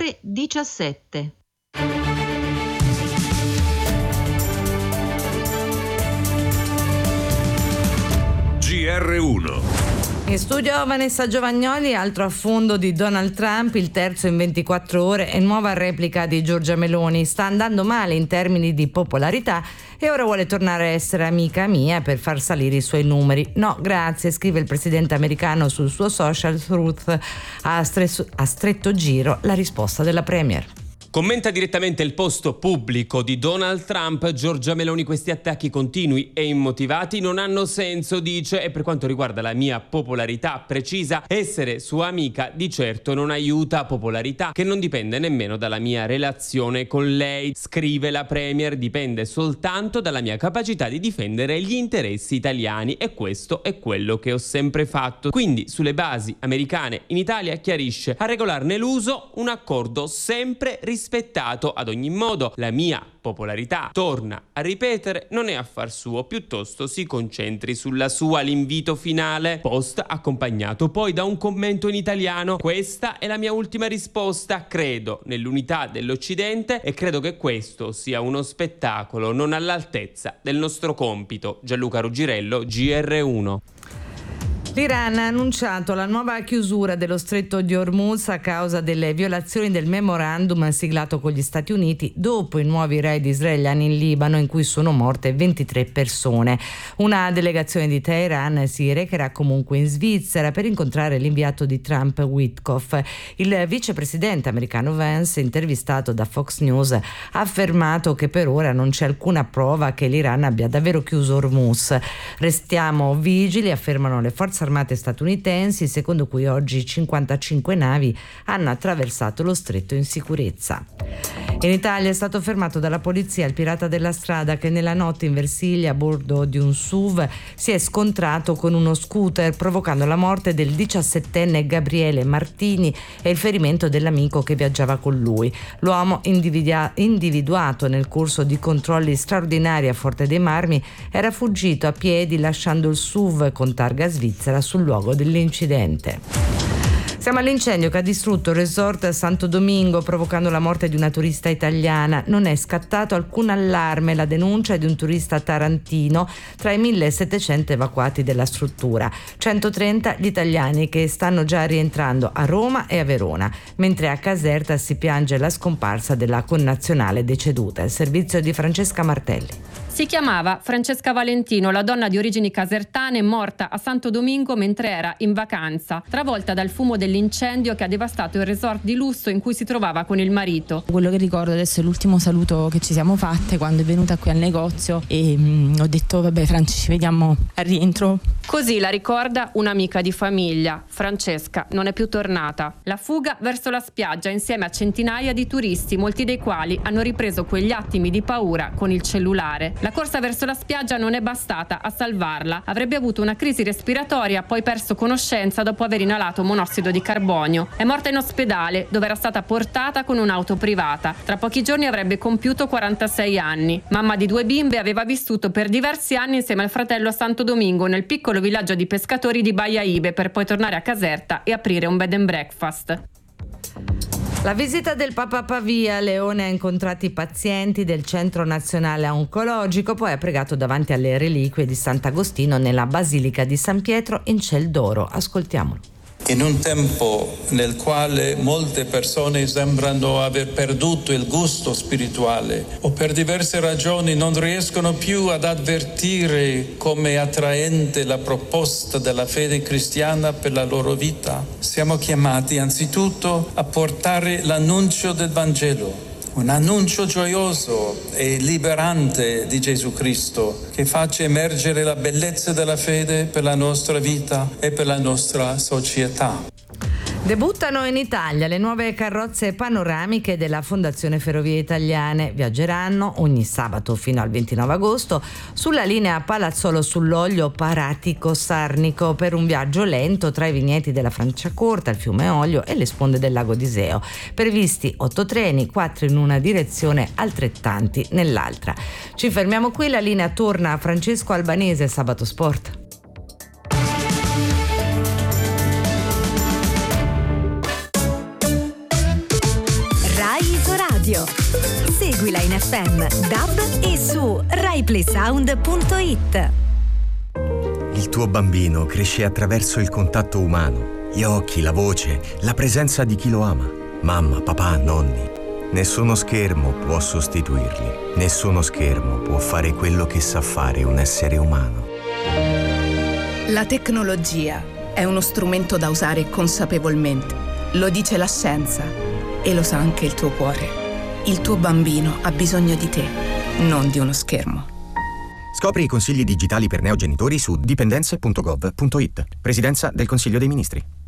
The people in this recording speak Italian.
ore 17. GR1. In studio Vanessa Giovagnoli, altro affondo di Donald Trump, il terzo in 24 ore e nuova replica di Giorgia Meloni. Sta andando male in termini di popolarità e ora vuole tornare a essere amica mia per far salire i suoi numeri. No, grazie, scrive il presidente americano sul suo social Truth, a stretto giro la risposta della premier. Commenta direttamente il post pubblico di Donald Trump. Giorgia Meloni: questi attacchi continui e immotivati non hanno senso, dice, e per quanto riguarda la mia popolarità, precisa, essere sua amica di certo non aiuta, popolarità che non dipende nemmeno dalla mia relazione con lei. Scrive la premier: dipende soltanto dalla mia capacità di difendere gli interessi italiani e questo è quello che ho sempre fatto. Quindi sulle basi americane in Italia, chiarisce, a regolarne l'uso un accordo sempre rispettato ad ogni modo. La mia popolarità, torna a ripetere, non è affar suo, piuttosto si concentri sulla sua. L'invito finale, post accompagnato poi da un commento in italiano: questa è la mia ultima risposta, credo nell'unità dell'Occidente e credo che questo sia uno spettacolo non all'altezza del nostro compito. Gianluca Ruggirello, GR1. L'Iran ha annunciato la nuova chiusura dello stretto di Hormuz a causa delle violazioni del memorandum siglato con gli Stati Uniti dopo i nuovi raid israeliani in Libano, in cui sono morte 23 persone. Una delegazione di Teheran si recherà comunque in Svizzera per incontrare l'inviato di Trump Witkoff. Il vicepresidente americano Vance, intervistato da Fox News, ha affermato che per ora non c'è alcuna prova che l'Iran abbia davvero chiuso Hormuz. Restiamo vigili, affermano le forze armate statunitensi, secondo cui oggi 55 navi hanno attraversato lo stretto in sicurezza. In Italia è stato fermato dalla polizia il pirata della strada che nella notte in Versilia, a bordo di un SUV, si è scontrato con uno scooter, provocando la morte del 17enne Gabriele Martini e il ferimento dell'amico che viaggiava con lui. L'uomo, individuato nel corso di controlli straordinari a Forte dei Marmi, era fuggito a piedi lasciando il SUV con targa svizzera sul luogo dell'incidente. Siamo all'incendio che ha distrutto il resort Santo Domingo, provocando la morte di una turista italiana. Non è scattato alcun allarme. La denuncia è di un turista tarantino tra i 1700 evacuati della struttura. 130 gli italiani che stanno già rientrando a Roma e a Verona, mentre a Caserta si piange la scomparsa della connazionale deceduta. Il servizio di Francesca Martelli. Si chiamava Francesca Valentino, la donna di origini casertane, morta a Santo Domingo mentre era in vacanza, travolta dal fumo dell'incendio che ha devastato il resort di lusso in cui si trovava con il marito. Quello che ricordo adesso è l'ultimo saluto che ci siamo fatte quando è venuta qui al negozio e ho detto: vabbè Franci, ci vediamo al rientro. Così la ricorda un'amica di famiglia. Francesca non è più tornata. La fuga verso la spiaggia insieme a centinaia di turisti, molti dei quali hanno ripreso quegli attimi di paura con il cellulare. La corsa verso la spiaggia non è bastata a salvarla. Avrebbe avuto una crisi respiratoria, poi perso conoscenza dopo aver inalato monossido di carbonio. È morta in ospedale, dove era stata portata con un'auto privata. Tra pochi giorni avrebbe compiuto 46 anni. Mamma di 2 bimbe, aveva vissuto per diversi anni insieme al fratello a Santo Domingo, nel piccolo villaggio di pescatori di Baia Ibe, per poi tornare a Caserta e aprire un bed and breakfast. La visita del Papa a Pavia. Leone ha incontrato i pazienti del Centro Nazionale Oncologico, poi ha pregato davanti alle reliquie di Sant'Agostino nella Basilica di San Pietro in Ciel d'Oro. Ascoltiamolo. In un tempo nel quale molte persone sembrano aver perduto il gusto spirituale o per diverse ragioni non riescono più ad avvertire come attraente la proposta della fede cristiana per la loro vita, siamo chiamati anzitutto a portare l'annuncio del Vangelo. Un annuncio gioioso e liberante di Gesù Cristo che faccia emergere la bellezza della fede per la nostra vita e per la nostra società. Debuttano in Italia le nuove carrozze panoramiche della Fondazione Ferrovie Italiane. Viaggeranno ogni sabato fino al 29 agosto sulla linea Palazzolo sull'Oglio Paratico-Sarnico per un viaggio lento tra i vigneti della Franciacorta, il fiume Oglio e le sponde del lago d'Iseo. Previsti 8 treni, 4 in una direzione, altrettanti nell'altra. Ci fermiamo qui, la linea torna a Francesco Albanese, Sabato Sport. radio. Seguila in FM, DAB e su RaiPlaySound.it. Il tuo bambino cresce attraverso il contatto umano, gli occhi, la voce, la presenza di chi lo ama. Mamma, papà, nonni. Nessuno schermo può sostituirli. Nessuno schermo può fare quello che sa fare un essere umano. La tecnologia è uno strumento da usare consapevolmente. Lo dice la scienza e lo sa anche il tuo cuore. Il tuo bambino ha bisogno di te, non di uno schermo. Scopri i consigli digitali per neogenitori su dipendenze.gov.it. Presidenza del Consiglio dei Ministri.